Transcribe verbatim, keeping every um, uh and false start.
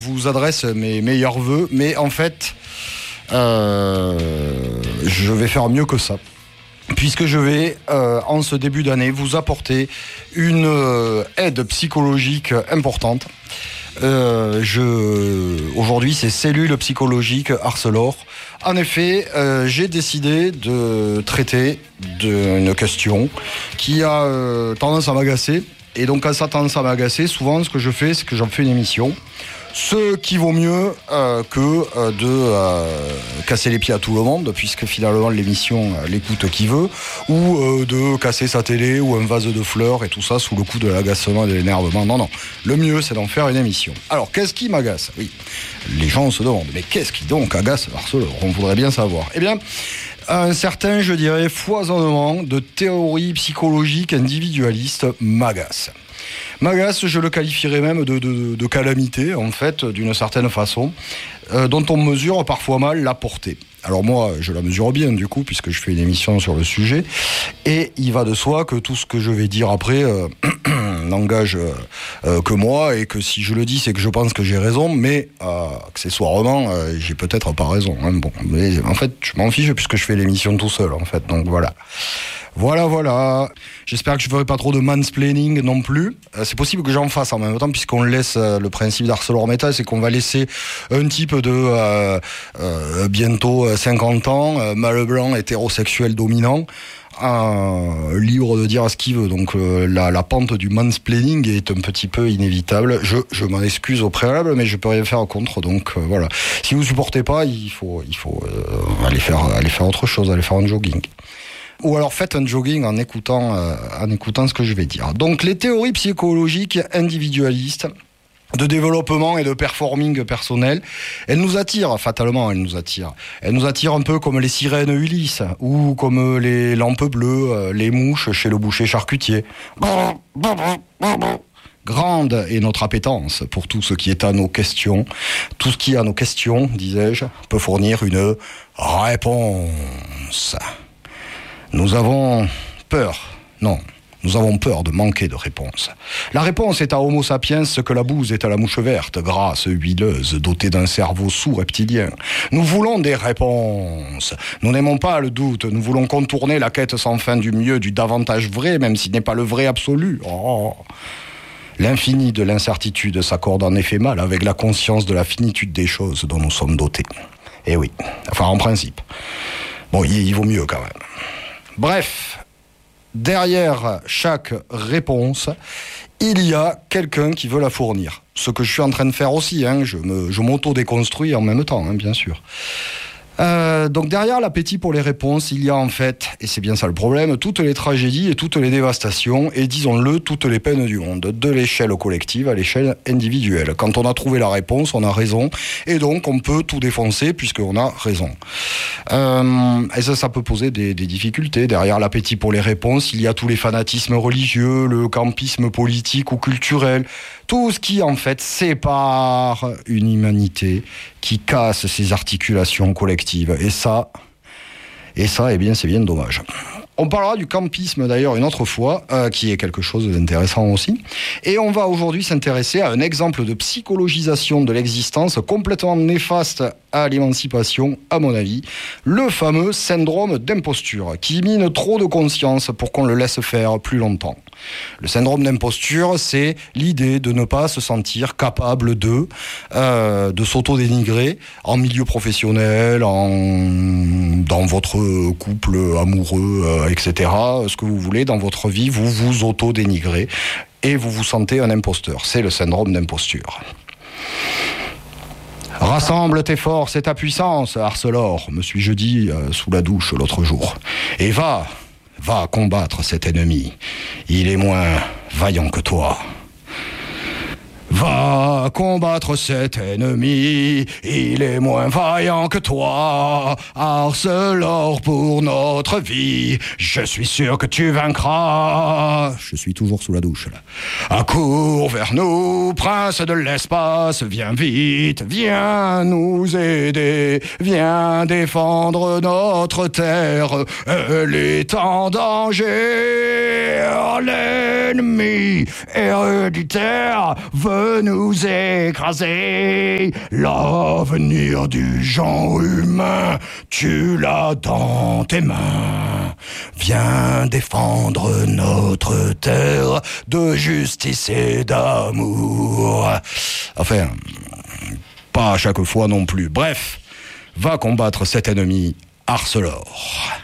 Je vous adresse mes meilleurs vœux, mais en fait, euh, je vais faire mieux que ça. Puisque je vais, euh, en ce début d'année, vous apporter une euh, aide psychologique importante. Euh, je... Aujourd'hui, c'est Cellule psychologique Arcelor. En effet, euh, j'ai décidé de traiter d'une question qui a euh, tendance à m'agacer. Et donc, quand ça a tendance à m'agacer, souvent, ce que je fais, c'est que j'en fais une émission. Ce qui vaut mieux euh, que euh, de euh, casser les pieds à tout le monde, puisque finalement l'émission euh, l'écoute qui veut, ou euh, de casser sa télé ou un vase de fleurs et tout ça sous le coup de l'agacement et de l'énervement. Non, non. Le mieux, c'est d'en faire une émission. Alors, qu'est-ce qui m'agace ? Oui, les gens se demandent, mais qu'est-ce qui donc agace Arcelor ? On voudrait bien savoir. Eh bien, un certain, je dirais, foisonnement de théories psychologiques individualistes m'agace. M'agace, je le qualifierais même de, de, de calamité, en fait, d'une certaine façon, euh, dont on mesure parfois mal la portée. Alors moi, je la mesure bien, du coup, puisque je fais une émission sur le sujet, et il va de soi que tout ce que je vais dire après euh, n'engage euh, que moi, et que si je le dis, c'est que je pense que j'ai raison, mais euh, accessoirement, euh, j'ai peut-être pas raison. Hein, bon, mais en fait, je m'en fiche, puisque je fais l'émission tout seul, en fait, donc voilà. Voilà, voilà. J'espère que je ne ferai pas trop de mansplaining non plus. Euh, c'est possible que j'en fasse en même temps, puisqu'on laisse euh, le principe d'ArcelorMittal, c'est qu'on va laisser un type de euh, euh, bientôt cinquante ans, euh, mâle blanc, hétérosexuel dominant, euh, libre de dire ce qu'il veut. Donc euh, la, la pente du mansplaining est un petit peu inévitable. Je, je m'en excuse au préalable, mais je peux rien faire contre. Donc euh, voilà. Si vous supportez pas, il faut, il faut euh, aller faire, aller faire autre chose, aller faire un jogging. Ou alors faites un jogging en écoutant, euh, en écoutant ce que je vais dire. Donc les théories psychologiques individualistes de développement et de performing personnel, elles nous attirent, fatalement elles nous attirent. Elles nous attirent un peu comme les sirènes Ulysse, ou comme les lampes bleues, les mouches chez le boucher charcutier. Grande est notre appétence pour tout ce qui est à nos questions. Tout ce qui est à nos questions, disais-je, peut fournir une réponse. Nous avons peur, non, nous avons peur de manquer de réponse. La réponse est à Homo sapiens ce que la bouse est à la mouche verte, grasse, huileuse, dotée d'un cerveau sous-reptilien. Nous voulons des réponses. Nous n'aimons pas le doute, nous voulons contourner la quête sans fin du mieux, du davantage vrai, même s'il n'est pas le vrai absolu. Oh. L'infini de l'incertitude s'accorde en effet mal avec la conscience de la finitude des choses dont nous sommes dotés. Eh oui, enfin en principe. Bon, il, il vaut mieux quand même. Bref, derrière chaque réponse, il y a quelqu'un qui veut la fournir. Ce que je suis en train de faire aussi, hein, je, me, je m'auto-déconstruis en même temps, hein, bien sûr. Euh, donc derrière l'appétit pour les réponses, il y a en fait, et c'est bien ça le problème, toutes les tragédies et toutes les dévastations, et disons-le, toutes les peines du monde, de l'échelle collective à l'échelle individuelle. Quand on a trouvé la réponse, on a raison, et donc on peut tout défoncer puisqu'on a raison. Euh, et ça, ça peut poser des, des difficultés. Derrière l'appétit pour les réponses, il y a tous les fanatismes religieux, le campisme politique ou culturel, tout ce qui en fait sépare une humanité, qui casse ses articulations collectives. Et ça, et ça, eh bien, c'est bien dommage. On parlera du campisme d'ailleurs une autre fois, euh, qui est quelque chose d'intéressant aussi. Et on va aujourd'hui s'intéresser à un exemple de psychologisation de l'existence complètement néfaste à l'émancipation, à mon avis, le fameux syndrome d'imposture, qui mine trop de conscience pour qu'on le laisse faire plus longtemps. Le syndrome d'imposture, c'est l'idée de ne pas se sentir capable de, euh, de s'auto-dénigrer en milieu professionnel, en, dans votre couple amoureux, euh, et cetera. Ce que vous voulez, dans votre vie, vous vous auto-dénigrez et vous vous sentez un imposteur. C'est le syndrome d'imposture. Rassemble tes forces et ta puissance, Arcelor, me suis-je dit euh, sous la douche l'autre jour. Et va, va combattre cet ennemi. Il est moins vaillant que toi. Va combattre cet ennemi, il est moins vaillant que toi. Arcelor pour notre vie, je suis sûr que tu vaincras. Je suis toujours sous la douche là. Accours vers nous, prince de l'espace, viens vite, viens nous aider, viens défendre notre terre, elle est en danger. L'ennemi héréditaire veut de nous écraser. L'avenir du genre humain, tu l'as dans tes mains. Viens défendre notre terre de justice et d'amour. Enfin, pas à chaque fois non plus. Bref, va combattre cet ennemi Arcelor.